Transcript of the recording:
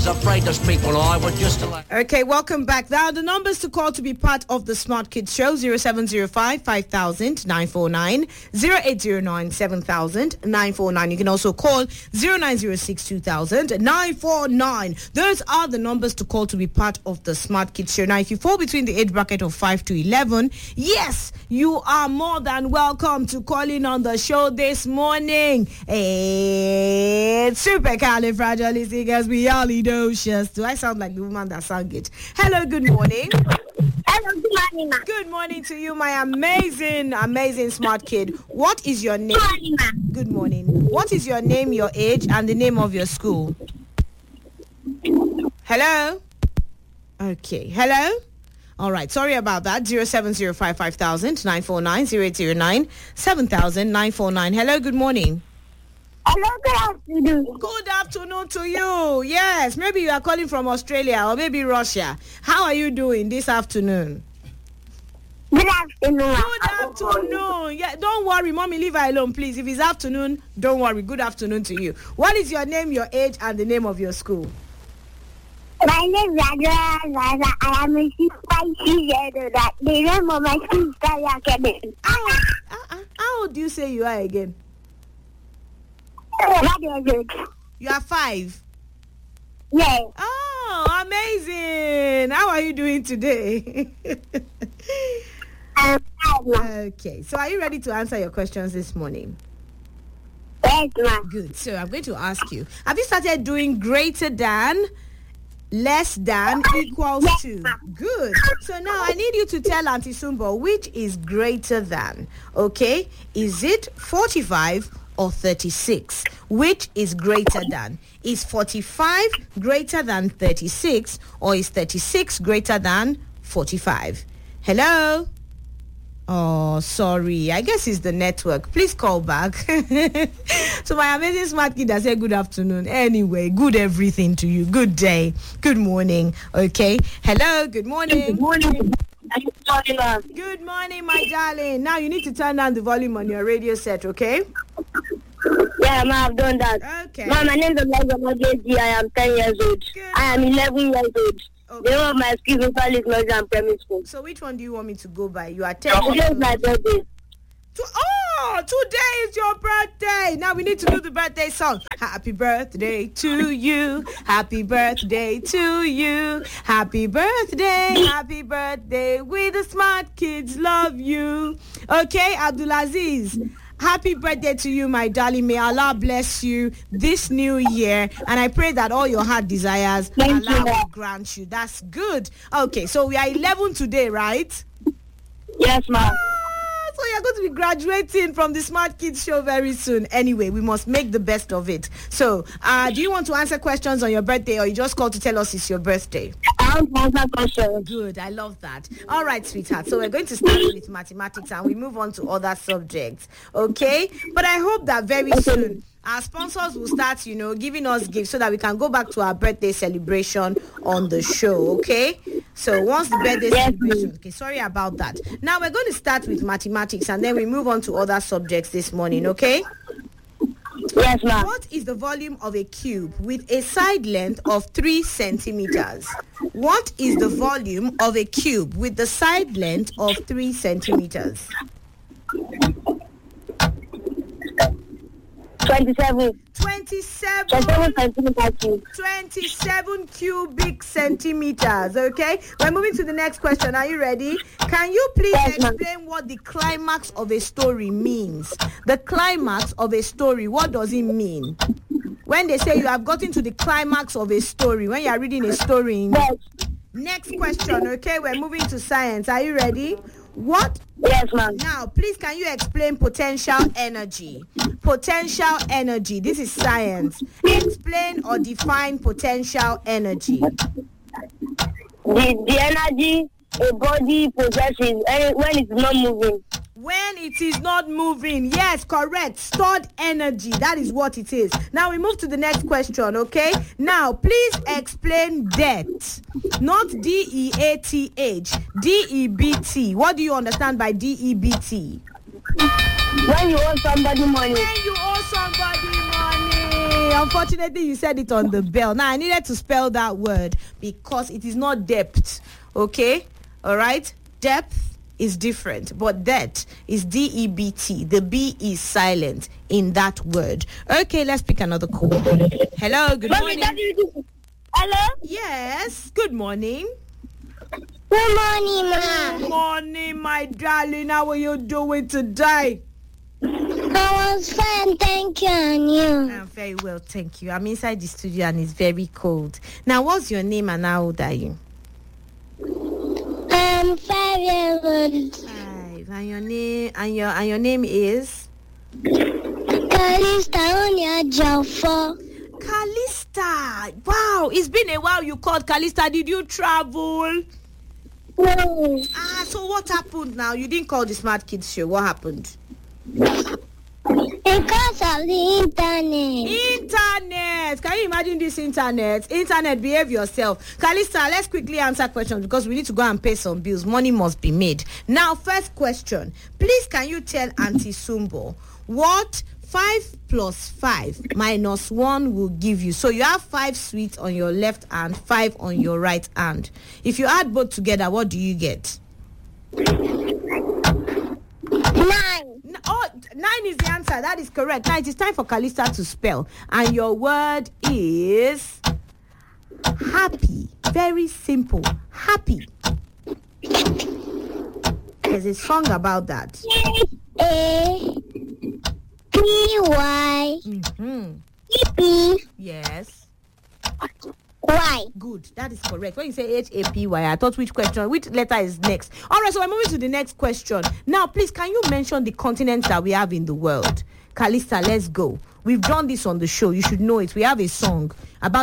afraid those people I would just allow. Okay, welcome back. Now, the numbers to call to be part of the Smart Kids Show, 0705 5000 949, 0809 7000 949. You can also call 0906 2000 949. Those are the numbers to call to be part of the Smart Kids Show. Now, if you fall between the age bracket of 5 to 11, yes, you are more than welcome to call in on the show this morning. It's supercalifragilisticexpialidocious. Do I sound like the woman that sang it? Hello, good morning. Hello, good morning, ma. Good morning to you, my amazing smart kid. What is your name? Good morning, ma. Good morning. What is your name, your age, and the name of your school? Hello? Okay. Hello? All right. Sorry about that. 0705 5000 949, 0809 7000 949. Hello, good morning. Hello, good afternoon. Good afternoon to you. Yes, maybe you are calling from Australia or maybe Russia. How are you doing this afternoon? Good afternoon. Good afternoon. Yeah, don't worry, mommy, leave her alone, please. If it's afternoon, don't worry. Good afternoon to you. What is your name, your age, and the name of your school? My name is Adora Zaza. I am a 6-year-old. The name of my school is Sky Academy. How old do you say you are again? You are 5. Yes. Oh, amazing. How are you doing today? Okay, so are you ready to answer your questions this morning? Yes, ma'am. Good. So I'm going to ask you, have you started doing greater than, less than, equals to? Good. So now I need you to tell Auntie Sumbo which is greater than. Okay? Is it 45 or 36? Which is greater than? Is 45 greater than 36, or is 36 greater than 45? Hello? Oh, sorry. I guess it's the network. Please call back. So my amazing smart kid has said good afternoon. Anyway, good everything to you. Good day. Good morning. Okay. Hello. Good morning. Good morning. Good morning, my darling. Now you need to turn down the volume on your radio set, okay? Yeah, ma'am, I've done that. Okay. Ma'am, my name is Elijah. I am 10 years old. Good. I am 11 years old. Okay. The name of my school is College Nursery and Primary School. So which one do you want me to go by? You are 10 Today years is my old. birthday. Today is your birthday. Now we need to do the birthday song. Happy birthday to you. Happy birthday to you. Happy birthday. Happy birthday. We the smart kids love you. Okay, Abdulaziz. Happy birthday to you, my darling. May Allah bless you this new year. And I pray that all your heart desires, Allah will grant you. That's good. Okay, so we are 11 today, right? Yes, ma'am. So you're going to be graduating from the Smart Kids Show very soon. Anyway, we must make the best of it. So, do you want to answer questions on your birthday, or you just call to tell us it's your birthday? I want to answer questions. Good, I love that. All right, sweetheart. So we're going to start with mathematics and we move on to other subjects. Okay? But I hope that very soon our sponsors will start, giving us gifts so that we can go back to our birthday celebration on the show. Okay? So once the birthday celebration, okay, sorry about that. Now we're going to start with mathematics and then we move on to other subjects this morning, okay? Yes, ma'am. What is the volume of a cube with a side length of 3 centimeters? What is the volume of a cube with the side length of 3 centimeters? 27. 27 cubic centimeters, okay? We're moving to the next question. Are you ready? Can you please explain what the climax of a story means? The climax of a story, what does it mean? When they say you have gotten to the climax of a story, when you are reading a story. Next question, okay? We're moving to science. Are you ready? What? Yes, ma'am. Now, please, can you explain potential energy? Potential energy. This is science. Explain or define potential energy. The energy a body possesses when it's not moving. When it is not moving. Yes, correct. Stored energy. That is what it is. Now we move to the next question, okay? Now, please explain debt. Not D-E-A-T-H. D-E-B-T. What do you understand by D-E-B-T? When you owe somebody money. When you owe somebody money. Okay, unfortunately, you said it on the bell. Now, I needed to spell that word because it is not depth. Okay? All right? Depth is different, but that is D-E-B-T. The B is silent in that word. Okay, let's pick another call. Hello, good morning. Hello? Yes, good morning. Good morning, Ma. Good morning, my darling. How are you doing today? I was fine, thank you, and you? I'm very well, thank you. I'm inside the studio and it's very cold. Now, what's your name and how old are you? I'm 5 years old. 5. And your name and your name is Calista Onya Jaffa. Calista. Wow, it's been a while you called Calista. Did you travel? No. So what happened now? You didn't call the Smart Kids show. What happened? Because of the internet. Internet. Can you imagine this internet? Internet, behave yourself. Calista, let's quickly answer questions because we need to go and pay some bills. Money must be made. Now, first question. Please, can you tell Auntie Sumbo what 5 plus 5 minus 1 will give you? So you have 5 sweets on your left hand, 5 on your right hand. If you add both together, what do you get? 9. Oh, 9 is the answer. That is correct. Now it is time for Calista to spell. And your word is happy. Very simple. Happy. There's a song about that. A-P-Y. E-P. Yes. Y. Good. That is correct. When you say H-A-P-Y, I thought which letter is next? All right, so I'm moving to the next question. Now, please, can you mention the continents that we have in the world? Calista, let's go. We've done this on the show. You should know it. We have a song about